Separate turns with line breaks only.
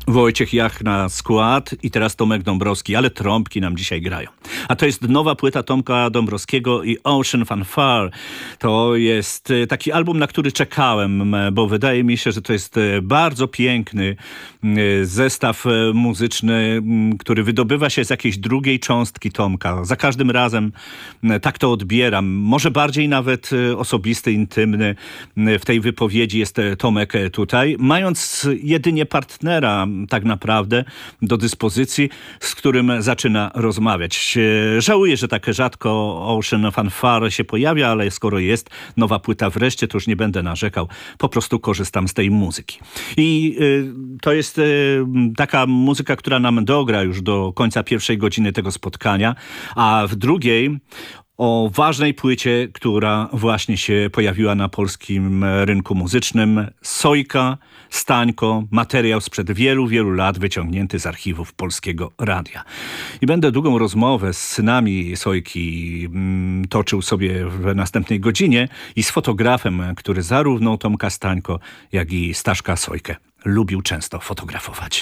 Wojciech Jach na skład i teraz Tomek Dąbrowski, ale trąbki nam dzisiaj grają. A to jest nowa płyta Tomka Dąbrowskiego i Ocean Fanfare. To jest taki album, na który czekałem, bo wydaje mi się, że to jest bardzo piękny zestaw muzyczny, który wydobywa się z jakiejś drugiej cząstki Tomka. Za każdym razem tak to odbieram. Może bardziej nawet osobisty, intymny w tej wypowiedzi jest Tomek tutaj, mając jedynie partnera tak naprawdę do dyspozycji, z którym zaczyna rozmawiać. Żałuję, że tak rzadko Ocean Fanfare się pojawia, ale skoro jest nowa płyta wreszcie, to już nie będę narzekał. Po prostu korzystam z tej muzyki. I to jest taka muzyka, która nam dogra już do końca pierwszej godziny tego spotkania, a w drugiej o ważnej płycie, która właśnie się pojawiła na polskim rynku muzycznym. Sojka, Stańko, materiał sprzed wielu, wielu lat wyciągnięty z archiwów Polskiego Radia. I będę długą rozmowę z synami Sojki toczył sobie w następnej godzinie i z fotografem, który zarówno Tomka Stańko, jak i Staszka Sojkę lubił często fotografować.